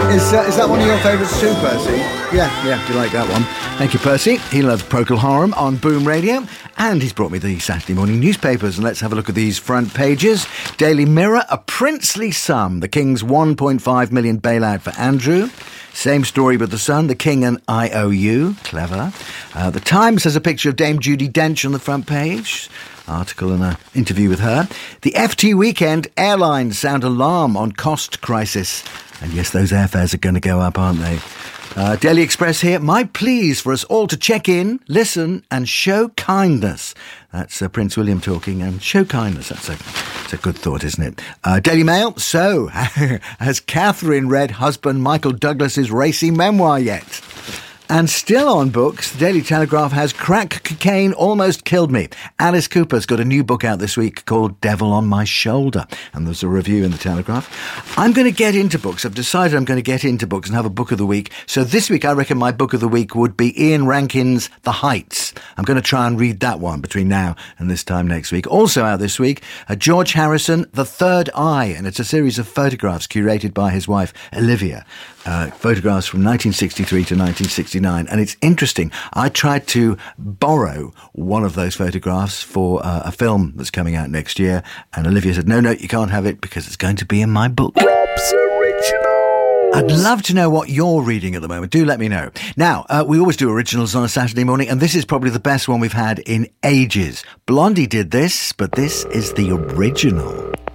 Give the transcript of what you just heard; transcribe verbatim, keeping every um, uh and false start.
Is, uh, is that one of your favourites too, Percy? Yeah, yeah, do you like that one? Thank you, Percy. He loves Procol Harum on Boom Radio, and he's brought me the Saturday morning newspapers, and let's have a look at these front pages. Daily Mirror, a princely sum, the King's one point five million bailout for Andrew. Same story with The Sun, the King and I O U, clever. Uh, the Times has a picture of Dame Judi Dench on the front page. Article and an interview with her. The F T Weekend, airlines sound alarm on cost crisis. And yes, those airfares are going to go up, aren't they? Uh, Daily Express here. My pleas for us all to check in, listen and show kindness. That's uh, Prince William talking, and show kindness. That's a, that's a good thought, isn't it? Uh, Daily Mail. So, has Catherine read husband Michael Douglas's racy memoir yet? And still on books, the Daily Telegraph has Crack Cocaine Almost Killed Me. Alice Cooper's got a new book out this week called Devil on My Shoulder. And there's a review in the Telegraph. I'm going to get into books. I've decided I'm going to get into books and have a book of the week. So this week, I reckon my book of the week would be Ian Rankin's The Heights. I'm going to try and read that one between now and this time next week. Also out this week, uh, George Harrison, The Third Eye. And it's a series of photographs curated by his wife, Olivia. Uh, photographs from nineteen sixty-three to nineteen sixty-nine. And it's interesting. I tried to borrow one of those photographs for uh, a film that's coming out next year. And Olivia said, no, no, you can't have it because it's going to be in my book. Rob's Originals. I'd love to know what you're reading at the moment. Do let me know. Now, uh, we always do originals on a Saturday morning, and this is probably the best one we've had in ages. Blondie did this, but this is the original.